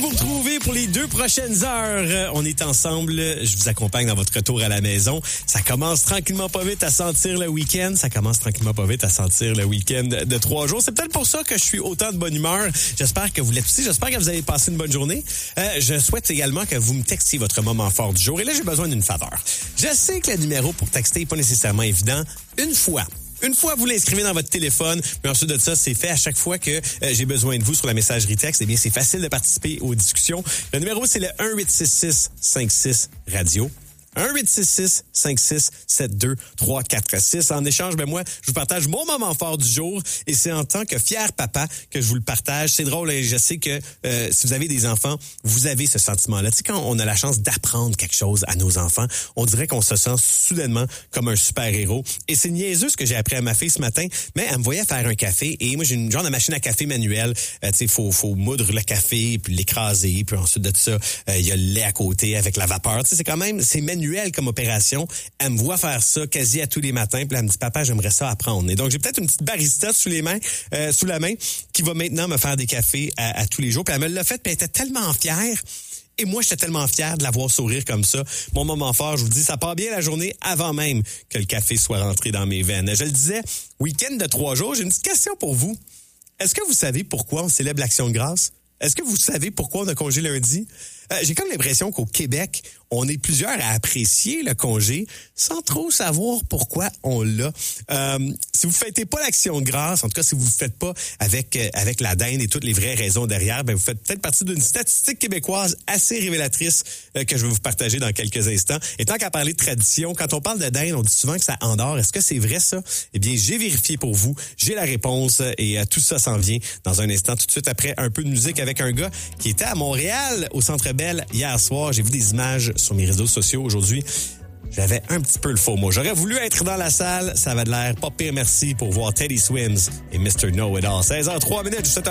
vous retrouver pour les 2 prochaines heures. On est ensemble. Je vous accompagne dans votre retour à la maison. Ça commence tranquillement pas vite à sentir le week-end. Ça commence tranquillement pas vite à sentir le week-end de 3 jours. C'est peut-être pour ça que je suis autant de bonne humeur. J'espère que vous l'êtes aussi. J'espère que vous avez passé une bonne journée. Je souhaite également que vous me textiez votre moment fort du jour. Et là, j'ai besoin d'une faveur. Je sais que le numéro pour texter n'est pas nécessairement évident. Une fois, vous l'inscrivez dans votre téléphone, puis ensuite de ça, c'est fait à chaque fois que j'ai besoin de vous sur la messagerie texte. Eh bien, c'est facile de participer aux discussions. Le numéro, c'est le 1-866-56-RADIO. 1-866-56-72-346. En échange, moi, je vous partage mon moment fort du jour et c'est en tant que fier papa que je vous le partage. C'est drôle et je sais que si vous avez des enfants, vous avez ce sentiment-là. Tu sais, quand on a la chance d'apprendre quelque chose à nos enfants, on dirait qu'on se sent soudainement comme un super-héros. Et c'est niaiseux ce que j'ai appris à ma fille ce matin, mais elle me voyait faire un café et moi, j'ai une genre de machine à café manuelle. Tu sais, faut moudre le café, puis l'écraser, puis ensuite de ça, il y a le lait à côté avec la vapeur. Tu sais, c'est quand même, c'est manuel comme opération. Elle me voit faire ça quasi à tous les matins. Puis elle me dit, papa, j'aimerais ça apprendre. Et donc, j'ai peut-être une petite barista sous la main, qui va maintenant me faire des cafés à tous les jours. Puis elle me l'a fait, puis elle était tellement fière. Et moi, j'étais tellement fier de la voir sourire comme ça. Mon moment fort, je vous dis, ça part bien la journée avant même que le café soit rentré dans mes veines. Je le disais, week-end de 3 jours, j'ai une petite question pour vous. Est-ce que vous savez pourquoi on célèbre l'Action de grâce? Est-ce que vous savez pourquoi on a congé lundi? J'ai comme l'impression qu'au Québec, on est plusieurs à apprécier le congé sans trop savoir pourquoi on l'a. Si vous fêtez pas l'Action de grâce, en tout cas si vous ne faites pas avec la dinde et toutes les vraies raisons derrière, vous faites peut-être partie d'une statistique québécoise assez révélatrice que je vais vous partager dans quelques instants. Et tant qu'à parler de tradition, quand on parle de dinde, on dit souvent que ça endort. Est-ce que c'est vrai ça? Eh bien, j'ai vérifié pour vous. J'ai la réponse et tout ça s'en vient dans un instant, tout de suite après un peu de musique avec un gars qui était à Montréal, au Centre Bell, hier soir. J'ai vu des images sur mes réseaux sociaux aujourd'hui. J'avais un petit peu le faux mot. J'aurais voulu être dans la salle. Ça avait de l'air pas pire, merci, pour voir Teddy Swims et Mr. Know It All. 16h03, je vous souhaite